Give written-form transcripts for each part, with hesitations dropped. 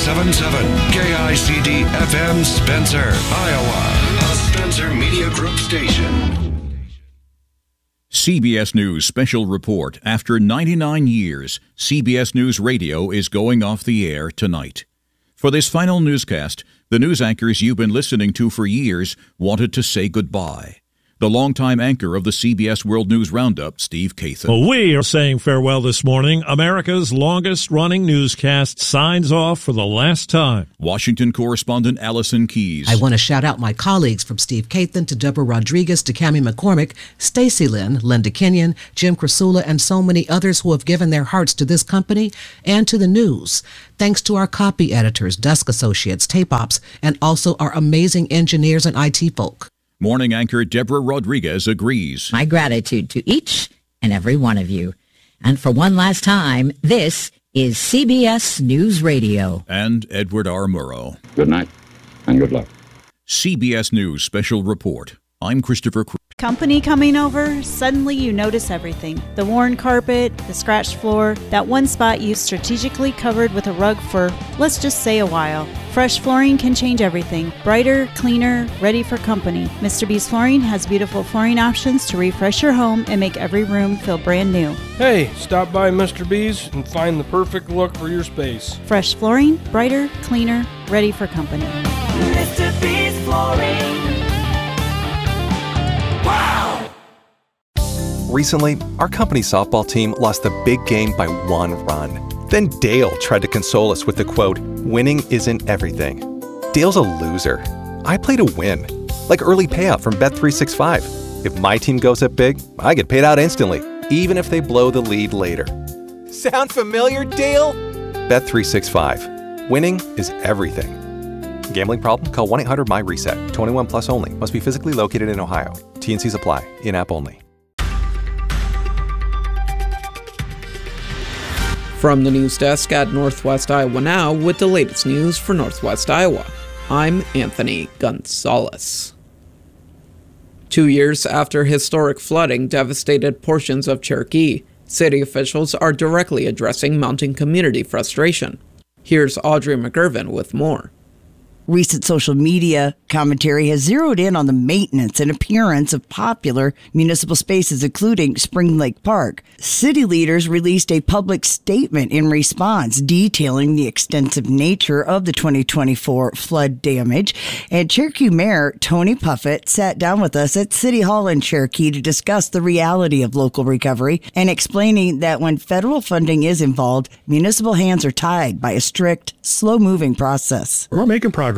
107.7 KICD FM Spencer, Iowa. A Spencer Media Group station. CBS News Special Report. After 99 years, CBS News Radio is going off the air tonight. For this final newscast, the news anchors you've been listening to for years wanted to say goodbye. The longtime anchor of the CBS World News Roundup, Steve Kathan. Well, we are saying farewell this morning. America's longest-running newscast signs off for the last time. Washington correspondent Allison Keyes. I want to shout out my colleagues from Steve Kathan to Deborah Rodriguez to Cammie McCormick, Stacey Lynn, Linda Kenyon, Jim Krasula, and so many others who have given their hearts to this company and to the news. Thanks to our copy editors, desk associates, tape ops, and also our amazing engineers and IT folk. Morning anchor Deborah Rodriguez agrees. My gratitude to each and every one of you. And for one last time, this is CBS News Radio. And Edward R. Murrow. Good night and good luck. CBS News Special Report. I'm Christopher Cruz. Company coming over, suddenly you notice everything. The worn carpet, the scratched floor, that one spot you strategically covered with a rug for, let's just say, a while. Fresh flooring can change everything. Brighter, cleaner, ready for company. Mr. B's Flooring has beautiful flooring options to refresh your home and make every room feel brand new. Hey, stop by Mr. B's and find the perfect look for your space. Fresh flooring, brighter, cleaner, ready for company. Mr. B's Flooring. Wow! Recently, our company softball team lost the big game by 1 run. Then Dale tried to console us with the quote, "Winning isn't everything." Dale's a loser. I play to win, like early payout from Bet365. If my team goes up big, I get paid out instantly, even if they blow the lead later. Sound familiar, Dale? Bet365. Winning is everything. Gambling problem? Call 1-800-MY-RESET. 21 plus only. Must be physically located in Ohio. T&Cs apply. In-app only. From the news desk at Northwest Iowa Now with the latest news for Northwest Iowa. I'm Anthony Gonzalez. 2 years after historic flooding devastated portions of Cherokee, city officials are directly addressing mounting community frustration. Here's Audrey McGurvin with more. Recent social media commentary has zeroed in on the maintenance and appearance of popular municipal spaces, including Spring Lake Park. City leaders released a public statement in response detailing the extensive nature of the 2024 flood damage. And Cherokee Mayor Tony Puffett sat down with us at City Hall in Cherokee to discuss the reality of local recovery and explaining that when federal funding is involved, municipal hands are tied by a strict, slow-moving process. We're making progress.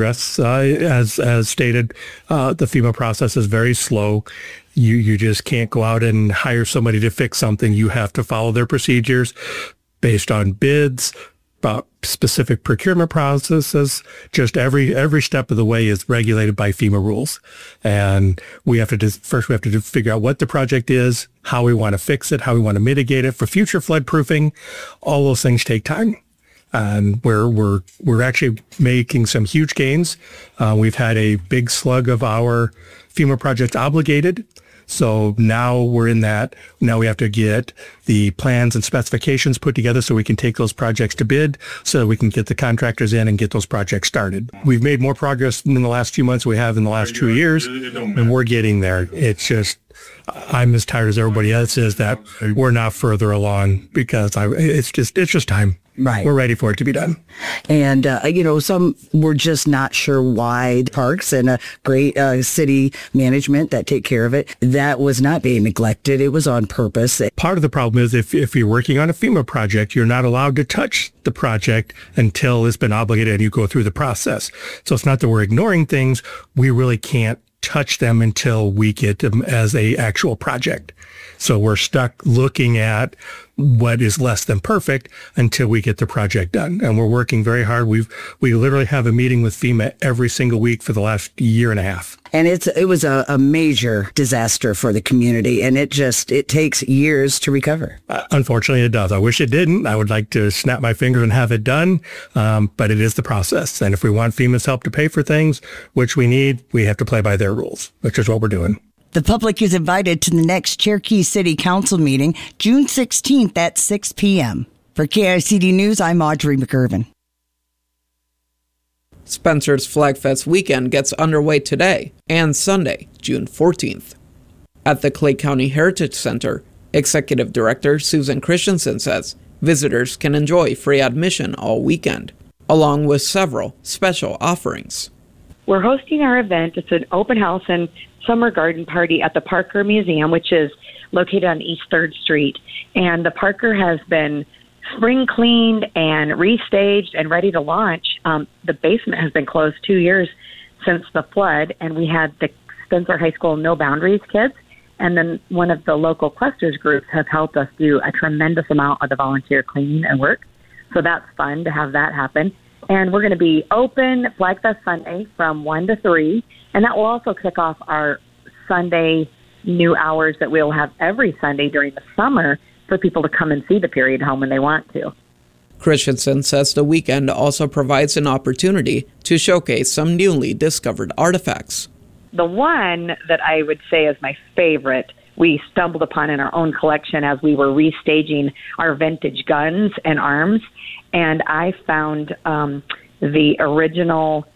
As stated, the FEMA process is very slow. You just can't go out and hire somebody to fix something. You have to follow their procedures based on bids, specific procurement processes. Just every step of the way is regulated by FEMA rules. And we have to figure out what the project is, how we want to fix it, how we want to mitigate it for future flood proofing. All those things take time. And we're actually making some huge gains. We've had a big slug of our FEMA projects obligated. So now we're in that. Now we have to get the plans and specifications put together so we can take those projects to bid so that we can get the contractors in and get those projects started. We've made more progress in the last few months than we have in the last 2 years, and we're getting there. It's just, I'm as tired as everybody else is that we're not further along because it's just time. Right. We're ready for it to be done. And, some were just not sure why parks and a great city management that take care of it, that was not being neglected. It was on purpose. Part of the problem is if you're working on a FEMA project, you're not allowed to touch the project until it's been obligated and you go through the process. So it's not that we're ignoring things. We really can't touch them until we get them as a actual project. So we're stuck looking at what is less than perfect until we get the project done. And we're working very hard. We literally have a meeting with FEMA every single week for the last year and a half. And it was a major disaster for the community, and it takes years to recover. Unfortunately, it does. I wish it didn't. I would like to snap my fingers and have it done, but it is the process. And if we want FEMA's help to pay for things, which we need, we have to play by their rules, which is what we're doing. The public is invited to the next Cherokee City Council meeting, June 16th at 6 p.m. For KICD News, I'm Audrey McGurvin. Spencer's Flag Fest weekend gets underway today and Sunday, June 14th. At the Clay County Heritage Center, Executive Director Susan Christensen says visitors can enjoy free admission all weekend, along with several special offerings. We're hosting our event. It's an open house and summer garden party at the Parker Museum, which is located on East 3rd Street. And the Parker has been spring cleaned and restaged and ready to launch. The basement has been closed 2 years since the flood, and we had the Spencer High School No Boundaries kids, and then one of the local clusters groups have helped us do a tremendous amount of the volunteer cleaning and work. So that's fun to have that happen. And we're going to be open Flag Fest Sunday from 1 to 3, and that will also kick off our Sunday new hours that we'll have every Sunday during the summer for people to come and see the period home when they want to. Christensen says the weekend also provides an opportunity to showcase some newly discovered artifacts. The one that I would say is my favorite, we stumbled upon in our own collection as we were restaging our vintage guns and arms, and I found the original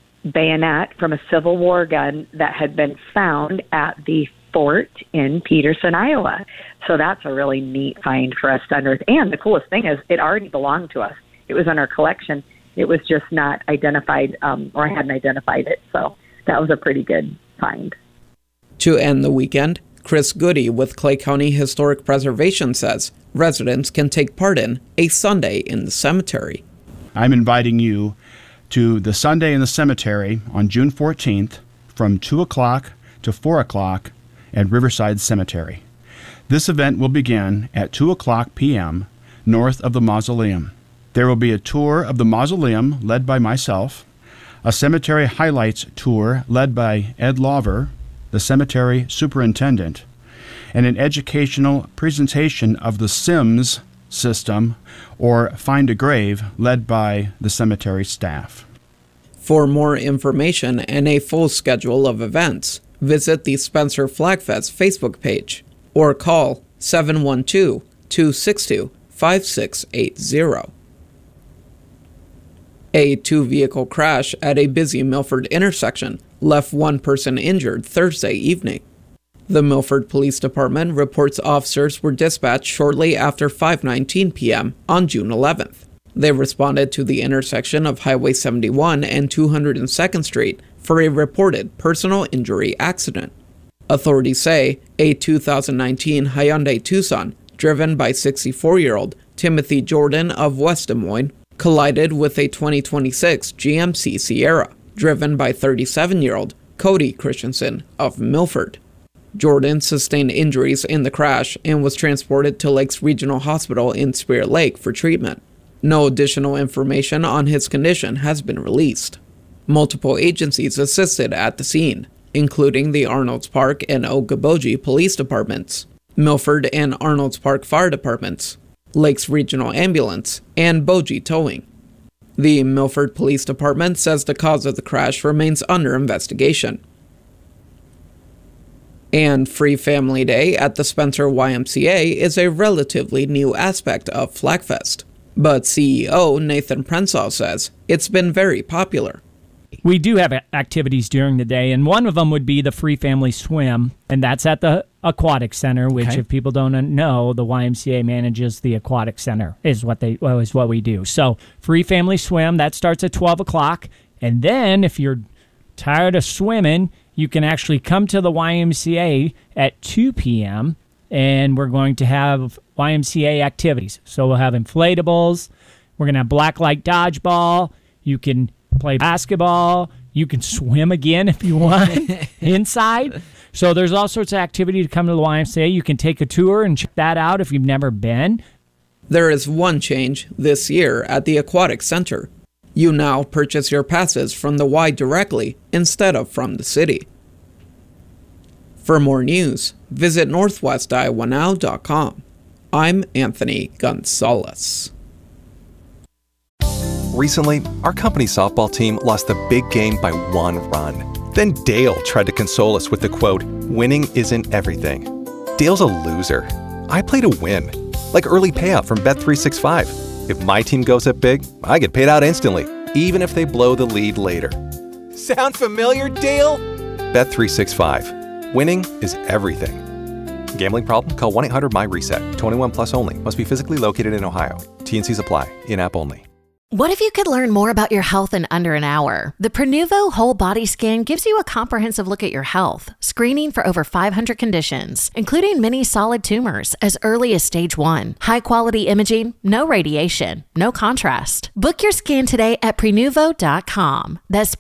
bayonet from a Civil War gun that had been found at the fort in Peterson, Iowa. So that's a really neat find for us to unearth. And the coolest thing is it already belonged to us. It was in our collection. It was just not identified, or I hadn't identified it. So that was a pretty good find. To end the weekend, Chris Goody with Clay County Historic Preservation says residents can take part in a Sunday in the cemetery. I'm inviting you to the Sunday in the Cemetery on June 14th from 2 o'clock to 4 o'clock at Riverside Cemetery. This event will begin at 2 o'clock p.m. north of the mausoleum. There will be a tour of the mausoleum led by myself, a cemetery highlights tour led by Ed Lawver, the cemetery superintendent, and an educational presentation of the SIMS system, or Find a Grave, led by the cemetery staff. For more information and a full schedule of events, visit the Spencer Flag Fest Facebook page or call 712-262-5680. A two-vehicle crash at a busy Milford intersection left one person injured Thursday evening. The Milford Police Department reports officers were dispatched shortly after 5:19 p.m. on June 11th. They responded to the intersection of Highway 71 and 202nd Street for a reported personal injury accident. Authorities say a 2019 Hyundai Tucson, driven by 64-year-old Timothy Jordan of West Des Moines, collided with a 2026 GMC Sierra, driven by 37-year-old Cody Christensen of Milford. Jordan sustained injuries in the crash and was transported to Lakes Regional Hospital in Spirit Lake for treatment. No additional information on his condition has been released. Multiple agencies assisted at the scene, including the Arnolds Park and Okoboji Police Departments, Milford and Arnolds Park Fire Departments, Lakes Regional Ambulance, and Boji Towing. The Milford Police Department says the cause of the crash remains under investigation. And Free Family Day at the Spencer YMCA is a relatively new aspect of Flag Fest. But CEO Nathan Prensall says it's been very popular. We do have activities during the day, and one of them would be the Free Family Swim, and that's at the Aquatic Center, which, if people don't know, the YMCA manages the Aquatic Center, is what we do. So Free Family Swim, that starts at 12 o'clock, and then if you're tired of swimming, you can actually come to the YMCA at 2 p.m., and we're going to have YMCA activities. So we'll have inflatables, we're going to have blacklight dodgeball, you can play basketball, you can swim again if you want inside. So there's all sorts of activity to come to the YMCA. You can take a tour and check that out if you've never been. There is one change this year at the Aquatic Center. You now purchase your passes from the Y directly instead of from the city. For more news, visit northwestiowa.now.com. I'm Anthony Gonzalez. Recently, our company softball team lost the big game by 1 run. Then Dale tried to console us with the quote, "Winning isn't everything." Dale's a loser. I play to win, like early payout from Bet365. If my team goes up big, I get paid out instantly. even if they blow the lead later. Sound familiar, Dale? Bet365. Winning is everything. Gambling problem? Call 1-800-MY-RESET. 21 plus only. Must be physically located in Ohio. T&Cs apply. In-app only. What if you could learn more about your health in under an hour? The Prenuvo Whole Body Scan gives you a comprehensive look at your health, screening for over 500 conditions, including many solid tumors as early as stage 1. High-quality imaging, no radiation, no contrast. Book your scan today at Prenuvo.com. That's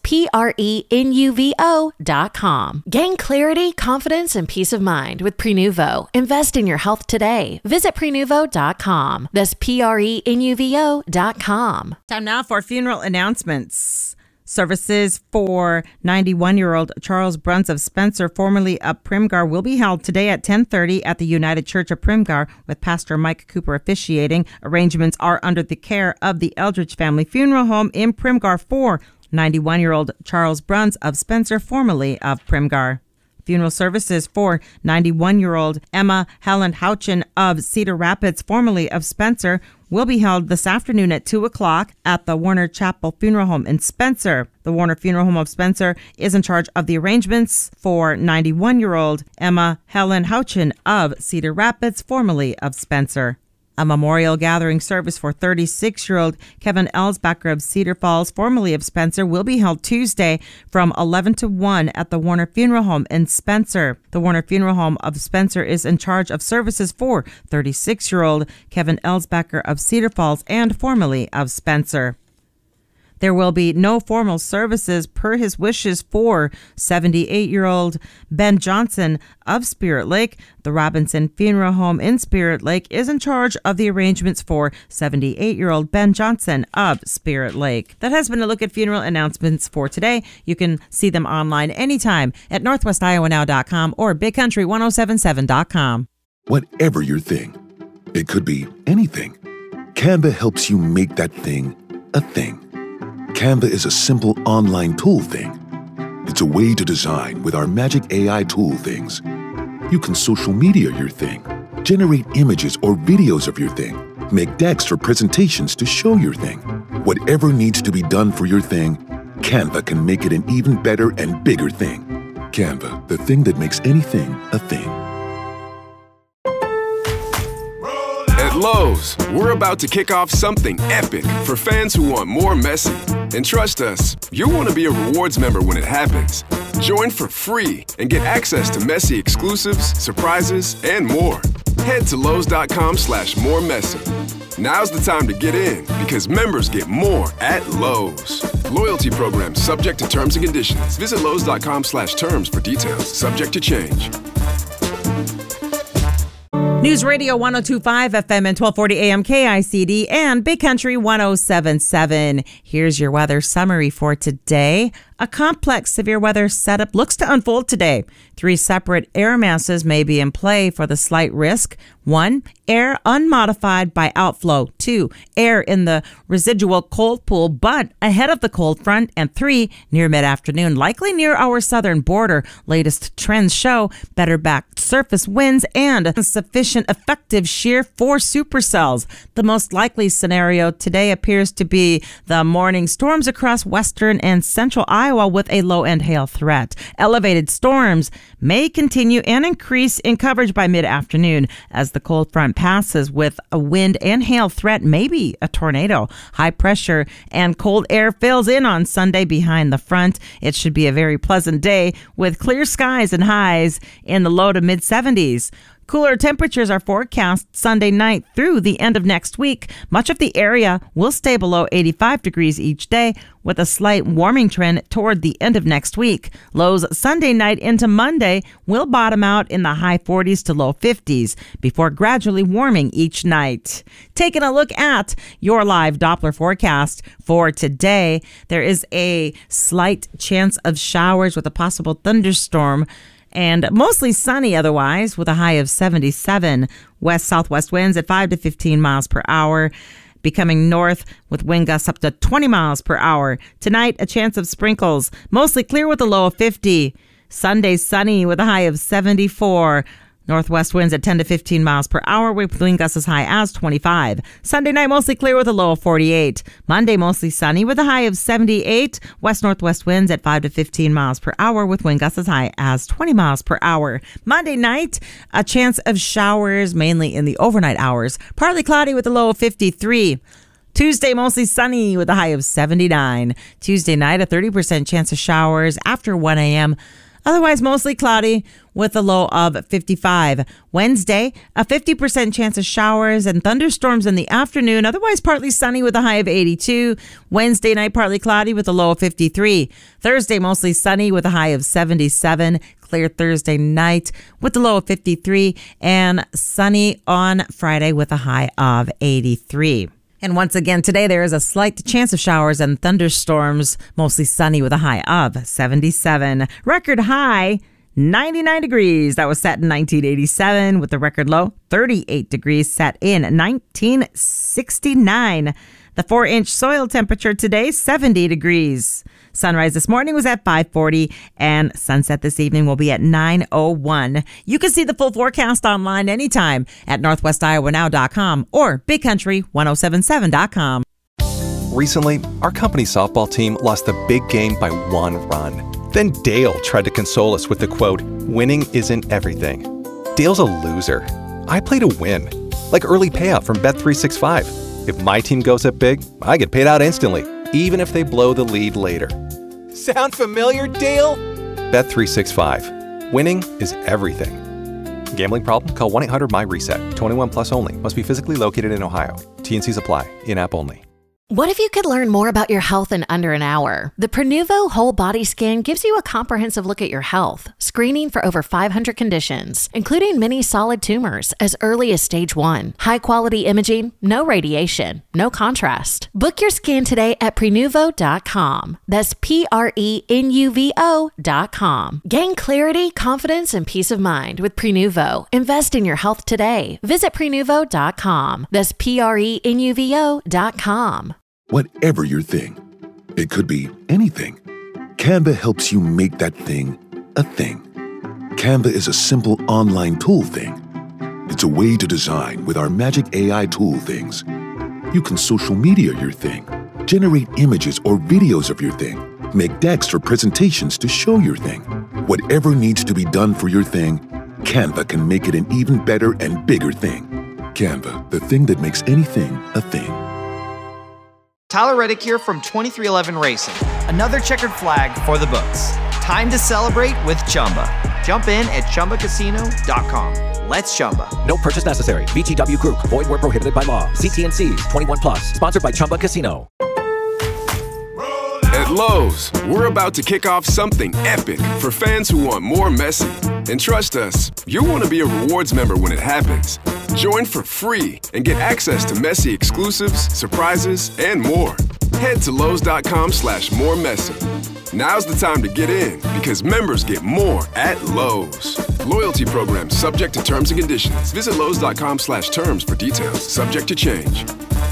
Prenuvo.com. Gain clarity, confidence, and peace of mind with Prenuvo. Invest in your health today. Visit Prenuvo.com. That's Prenuvo.com. Time now for funeral announcements. Services for 91-year-old Charles Bruns of Spencer, formerly of Primgar, will be held today at 10:30 at the United Church of Primgar, with Pastor Mike Cooper officiating. Arrangements are under the care of the Eldridge Family Funeral Home in Primgar for 91-year-old Charles Bruns of Spencer, formerly of Primgar. Funeral services for 91-year-old Emma Helen Houchin of Cedar Rapids, formerly of Spencer, will be held this afternoon at 2 o'clock at the Warner Chapel Funeral Home in Spencer. The Warner Funeral Home of Spencer is in charge of the arrangements for 91-year-old Emma Helen Houchin of Cedar Rapids, formerly of Spencer. A memorial gathering service for 36-year-old Kevin Elsbacher of Cedar Falls, formerly of Spencer, will be held Tuesday from 11 to 1 at the Warner Funeral Home in Spencer. The Warner Funeral Home of Spencer is in charge of services for 36-year-old Kevin Elsbacher of Cedar Falls and formerly of Spencer. There will be no formal services per his wishes for 78-year-old Ben Johnson of Spirit Lake. The Robinson Funeral Home in Spirit Lake is in charge of the arrangements for 78-year-old Ben Johnson of Spirit Lake. That has been a look at funeral announcements for today. You can see them online anytime at northwestiowanow.com or bigcountry1077.com. Whatever your thing, it could be anything. Canva helps you make that thing a thing. Canva is a simple online tool thing. It's a way to design with our magic AI tool things. You can social media your thing, generate images or videos of your thing, make decks or presentations to show your thing. Whatever needs to be done for your thing, Canva can make it an even better and bigger thing. Canva, the thing that makes anything a thing. At Lowe's, we're about to kick off something epic for fans who want more Messi. And trust us, you'll want to be a rewards member when it happens. Join for free and get access to Messi exclusives, surprises, and more. Head to Lowe's.com/moremessy. Now's the time to get in because members get more at Lowe's. Loyalty program subject to terms and conditions. Visit Lowe's.com/terms for details. Subject to change. News Radio 102.5 FM and 1240 AM KICD and Big Country 107.7. Here's your weather summary for today. A complex severe weather setup looks to unfold today. 3 separate air masses may be in play for the slight risk. 1, air unmodified by outflow. 2, air in the residual cold pool but ahead of the cold front. And 3, near mid-afternoon, likely near our southern border. Latest trends show better back surface winds and sufficient effective shear for supercells. The most likely scenario today appears to be the morning storms across western and central Iowa with a low-end hail threat. Elevated storms may continue and increase in coverage by mid-afternoon as the cold front passes with a wind and hail threat, maybe a tornado. High pressure and cold air fills in on Sunday behind the front. It should be a very pleasant day with clear skies and highs in the low to mid-70s. Cooler temperatures are forecast Sunday night through the end of next week. Much of the area will stay below 85 degrees each day, with a slight warming trend toward the end of next week. Lows Sunday night into Monday will bottom out in the high 40s to low 50s before gradually warming each night. Taking a look at your live Doppler forecast for today, there is a slight chance of showers with a possible thunderstorm, and mostly sunny otherwise with a high of 77. West-southwest winds at 5 to 15 miles per hour, becoming north with wind gusts up to 20 miles per hour. Tonight, a chance of sprinkles, mostly clear with a low of 50. Sunday, sunny with a high of 74. Northwest winds at 10 to 15 miles per hour with wind gusts as high as 25. Sunday night, mostly clear with a low of 48. Monday, mostly sunny with a high of 78. West-northwest winds at 5 to 15 miles per hour with wind gusts as high as 20 miles per hour. Monday night, a chance of showers mainly in the overnight hours. Partly cloudy with a low of 53. Tuesday, mostly sunny with a high of 79. Tuesday night, a 30% chance of showers after 1 a.m., otherwise, mostly cloudy with a low of 55. Wednesday, a 50% chance of showers and thunderstorms in the afternoon. Otherwise, partly sunny with a high of 82. Wednesday night, partly cloudy with a low of 53. Thursday, mostly sunny with a high of 77. Clear Thursday night with a low of 53. And sunny on Friday with a high of 83. And once again, today there is a slight chance of showers and thunderstorms, mostly sunny with a high of 77. Record high, 99 degrees. That was set in 1987 with the record low, 38 degrees, set in 1969. The 4-inch soil temperature today, 70 degrees. Sunrise this morning was at 5:40 and sunset this evening will be at 9:01. You can see the full forecast online anytime at northwestiowanow.com or bigcountry1077.com. Recently, our company softball team lost the big game by 1 run. Then Dale tried to console us with the quote, "Winning isn't everything." Dale's a loser. I play to win, like early payout from Bet365. If my team goes up big, I get paid out instantly, even if they blow the lead later. Sound familiar, Dale? Bet365. Winning is everything. Gambling problem? Call 1-800-MY-RESET. 21 plus only. Must be physically located in Ohio. T&Cs apply. In-app only. What if you could learn more about your health in under an hour? The Prenuvo Whole Body Scan gives you a comprehensive look at your health, screening for over 500 conditions, including many solid tumors as early as stage 1. High-quality imaging, no radiation, no contrast. Book your scan today at Prenuvo.com. That's Prenuvo.com. Gain clarity, confidence, and peace of mind with Prenuvo. Invest in your health today. Visit Prenuvo.com. That's Prenuvo.com. Whatever your thing, it could be anything. Canva helps you make that thing a thing. Canva is a simple online tool thing. It's a way to design with our magic AI tool things. You can social media your thing, generate images or videos of your thing, make decks for presentations to show your thing. Whatever needs to be done for your thing, Canva can make it an even better and bigger thing. Canva, the thing that makes anything a thing. Tyler Reddick here from 2311 Racing. Another checkered flag for the books. Time to celebrate with Chumba. Jump in at ChumbaCasino.com. Let's Chumba. No purchase necessary. VGW Group. Void where prohibited by law. See T&Cs. 21 plus. Sponsored by Chumba Casino. At Lowe's, we're about to kick off something epic for fans who want more messy. And trust us, you'll want to be a rewards member when it happens. Join for free and get access to messy exclusives, surprises, and more. Head to Lowe's.com/more messy. Now's the time to get in because members get more at Lowe's. Loyalty program subject to terms and conditions. Visit Lowe's.com/terms for details. Subject to change.